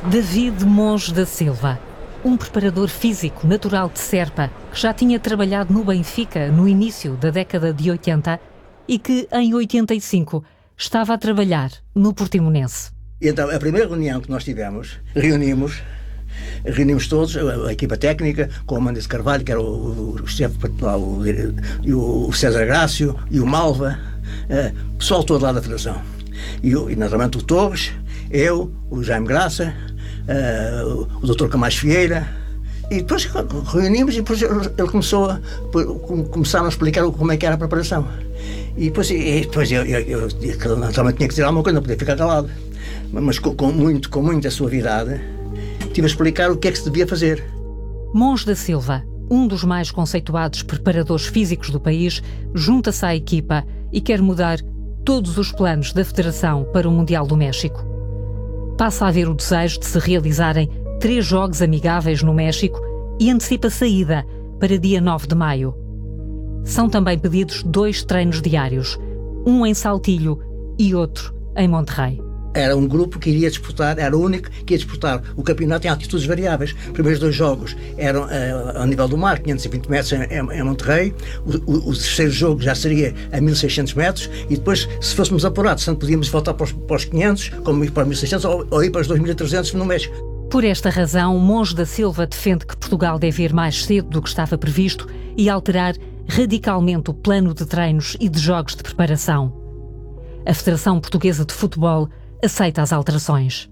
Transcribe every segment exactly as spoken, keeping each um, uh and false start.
David Monge da Silva, um preparador físico natural de Serpa, que já tinha trabalhado no Benfica no início da década de oitenta e que, em oitenta e cinco, estava a trabalhar no Portimonense. Então, a primeira reunião que nós tivemos, reunimos, reunimos todos, a, a equipa técnica, com o Mendes Carvalho, que era o, o chefe, o, o, o César Grácio e o Malva, o pessoal todo lá da Federação. E, o, e naturalmente o Torres, eu, o Jaime Graça, uh, o doutor Camacho Vieira, e depois reunimos e depois ele começou a, começaram a explicar como é que era a preparação. E depois, e depois eu, eu, eu, eu naturalmente tinha que dizer alguma coisa, não podia ficar calado, mas com, com, muito, com muita suavidade tive a explicar o que é que se devia fazer. Monge da Silva, um dos mais conceituados preparadores físicos do país, junta-se à equipa e quer mudar todos os planos da Federação para o Mundial do México. Passa a haver o desejo de se realizarem três jogos amigáveis no México e antecipa a saída para dia nove de maio. São também pedidos dois treinos diários, um em Saltillo e outro em Monterrey. Era um grupo que iria disputar, era o único que ia disputar o campeonato em altitudes variáveis. Os primeiros dois jogos eram uh, ao nível do mar, quinhentos e vinte metros em, em, em Monterrey. O, o, o terceiro jogo já seria a mil e seiscentos metros e depois, se fôssemos apurados, tanto podíamos voltar para os, para os quinhentos, como ir para os mil e seiscentos ou, ou ir para os dois mil e trezentos no México. Por esta razão, Monge da Silva defende que Portugal deve ir mais cedo do que estava previsto e alterar radicalmente o plano de treinos e de jogos de preparação. A Federação Portuguesa de Futebol aceita as alterações.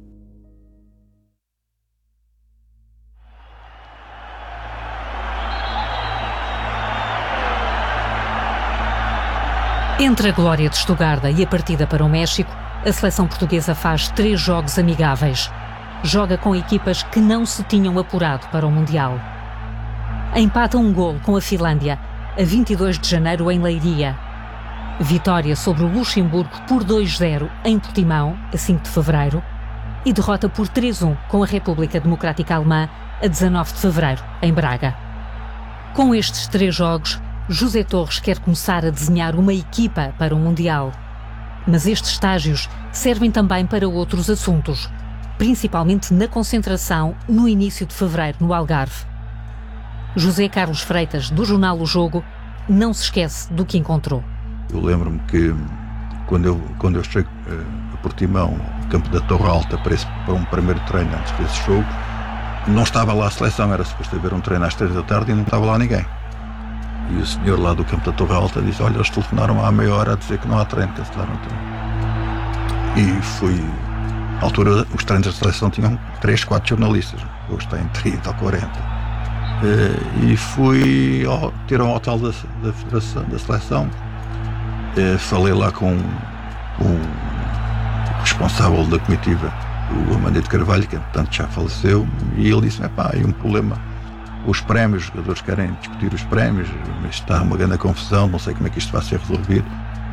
Entre a glória de Stuttgart e a partida para o México, a seleção portuguesa faz três jogos amigáveis. Joga com equipas que não se tinham apurado para o Mundial. Empata um golo com a Finlândia, a vinte e dois de janeiro em Leiria. Vitória sobre o Luxemburgo por dois zero em Portimão, a cinco de fevereiro, e derrota por três a um com a República Democrática Alemã, a dezanove de fevereiro, em Braga. Com estes três jogos, José Torres quer começar a desenhar uma equipa para o Mundial. Mas estes estágios servem também para outros assuntos, principalmente na concentração no início de fevereiro no Algarve. José Carlos Freitas, do jornal O Jogo, não se esquece do que encontrou. Eu lembro-me que quando eu, quando eu chego a Portimão, no campo da Torre Alta, para, esse, para um primeiro treino antes desse jogo, não estava lá a seleção, era suposto haver um treino às três da tarde e não estava lá ninguém. E o senhor lá do campo da Torre Alta disse: olha, eles telefonaram há meia hora a dizer que não há treino, cancelaram o treino. E fui, à altura, os treinos da seleção tinham três, quatro jornalistas, hoje têm trinta ou quarenta. E fui ao, ter um hotel da, da Federação, da Seleção. Uh, falei lá com o um, um responsável da comitiva, o Mendes Carvalho, que portanto já faleceu, e ele disse: pá, há um problema, os prémios, os jogadores querem discutir os prémios, mas está uma grande confusão, não sei como é que isto vai ser resolvido.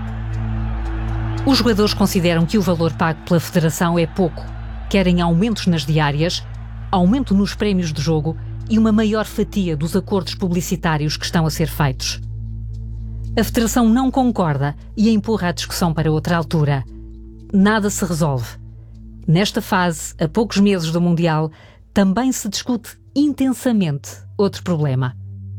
Os jogadores consideram que o valor pago pela Federação é pouco, querem aumentos nas diárias, aumento nos prémios de jogo e uma maior fatia dos acordos publicitários que estão a ser feitos. A Federação não concorda e empurra a discussão para outra altura. Nada se resolve. Nesta fase, a poucos meses do Mundial, também se discute intensamente outro problema.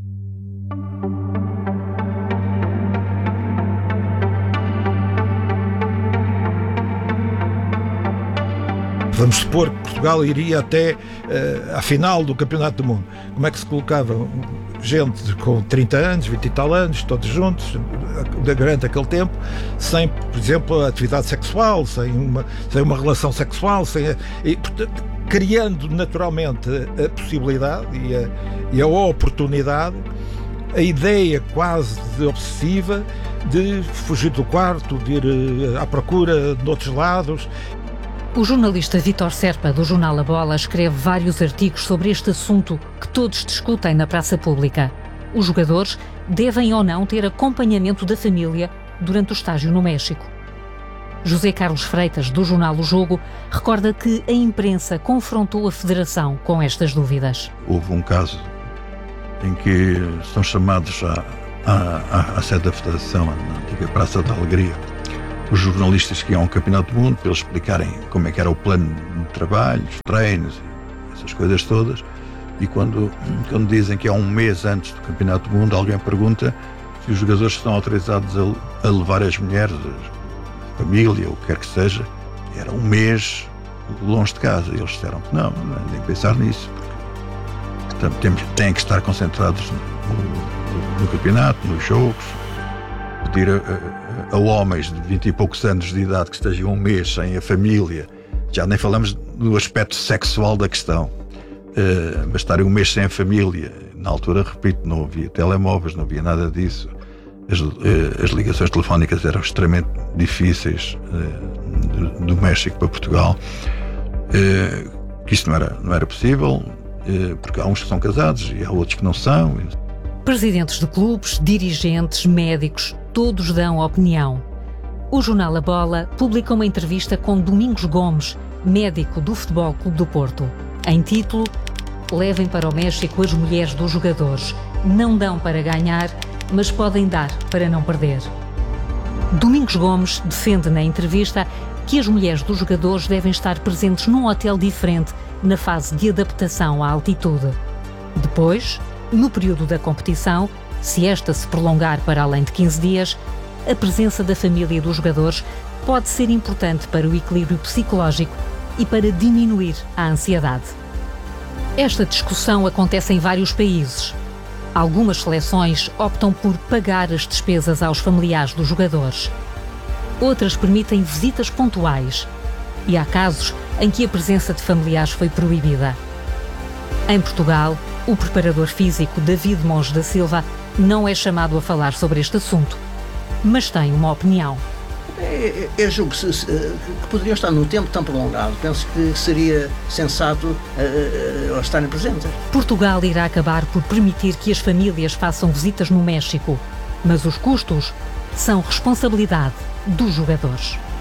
Vamos supor que Portugal iria até uh, à final do Campeonato do Mundo. Como é que se colocava gente com trinta anos, vinte e tal anos, todos juntos, durante aquele tempo, sem, por exemplo, atividade sexual, sem uma, sem uma relação sexual, sem, e, portanto, criando naturalmente a possibilidade e a, e a oportunidade, a ideia quase de obsessiva de fugir do quarto, de ir à procura de outros lados. O jornalista Vítor Serpa, do jornal A Bola, escreve vários artigos sobre este assunto que todos discutem na praça pública. Os jogadores devem ou não ter acompanhamento da família durante o estágio no México. José Carlos Freitas, do jornal O Jogo, recorda que a imprensa confrontou a Federação com estas dúvidas. Houve um caso em que são chamados à, à, à sede da Federação, na antiga Praça da Alegria, os jornalistas que iam ao Campeonato do Mundo para eles explicarem como é que era o plano de trabalho, os treinos, essas coisas todas. E quando, quando dizem que é um mês antes do Campeonato do Mundo, alguém pergunta se os jogadores estão autorizados a, a levar as mulheres, a família, ou o que quer que seja. Era um mês longe de casa. E eles disseram que não, nem pensar nisso, porque portanto, temos, têm que estar concentrados no, no, no campeonato, nos jogos. Pedir a, a, a homens de vinte e poucos anos de idade que estejam um mês sem a família, já nem falamos do aspecto sexual da questão, uh, mas estarem um mês sem a família. Na altura, repito, não havia telemóveis, não havia nada disso. As, uh, as ligações telefónicas eram extremamente difíceis, uh, do, do México para Portugal, uh, que isso não era, não era possível, uh, porque há uns que são casados e há outros que não são. Presidentes de clubes, dirigentes, médicos, todos dão opinião. O jornal A Bola publica uma entrevista com Domingos Gomes, médico do Futebol Clube do Porto. Em título, levem para o México as mulheres dos jogadores. Não dão para ganhar, mas podem dar para não perder. Domingos Gomes defende na entrevista que as mulheres dos jogadores devem estar presentes num hotel diferente na fase de adaptação à altitude. Depois, no período da competição, se esta se prolongar para além de quinze dias, a presença da família dos jogadores pode ser importante para o equilíbrio psicológico e para diminuir a ansiedade. Esta discussão acontece em vários países. Algumas seleções optam por pagar as despesas aos familiares dos jogadores. Outras permitem visitas pontuais. E há casos em que a presença de familiares foi proibida. Em Portugal, o preparador físico David Monge da Silva não é chamado a falar sobre este assunto, mas tem uma opinião. Eu, eu julgo que, se, que poderiam estar num tempo tão prolongado. Penso que seria sensato uh, uh, estarem presentes. Portugal irá acabar por permitir que as famílias façam visitas no México, mas os custos são responsabilidade dos jogadores.